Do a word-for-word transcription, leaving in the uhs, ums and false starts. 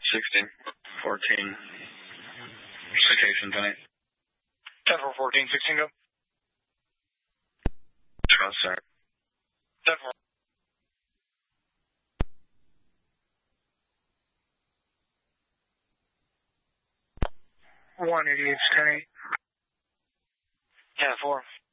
sixteen, fourteen, citation tonight. ten four fourteen, sixteen go. twelve, sir. ten four. one eighty-eight, ten eight. ten four.